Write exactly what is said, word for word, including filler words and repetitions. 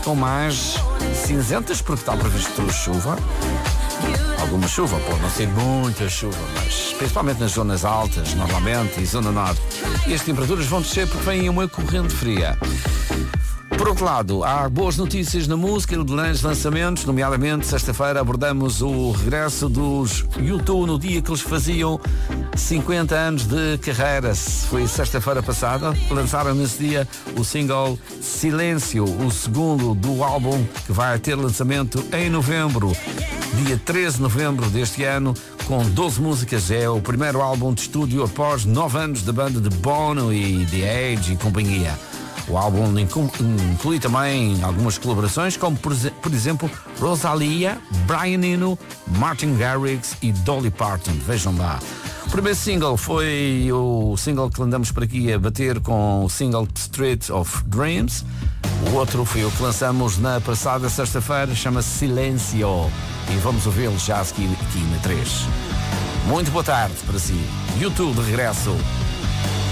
estão mais cinzentas porque está previsto chuva. Alguma chuva, pode não ser muita chuva, mas principalmente nas zonas altas, normalmente, e zona norte. E as temperaturas vão descer porque vem uma corrente fria. Por outro lado, há boas notícias na música e de lançamentos, nomeadamente sexta-feira abordamos o regresso dos U dois no dia que eles faziam cinquenta anos de carreira. Foi sexta-feira passada, lançaram nesse dia o single Silêncio, o segundo do álbum que vai ter lançamento em novembro, dia treze de novembro deste ano, com doze músicas. É o primeiro álbum de estúdio após nove anos da banda de Bono e The Edge e companhia. O álbum inclui também algumas colaborações, como por, por exemplo Rosalia, Brian Eno, Martin Garrix e Dolly Parton. Vejam lá. O primeiro single foi o single que andamos por aqui a bater com o single Street of Dreams. O outro foi o que lançamos na passada sexta-feira, chama-se Silêncio. E vamos ouvi-lo já aqui, aqui na três. Muito boa tarde para si. U dois de regresso.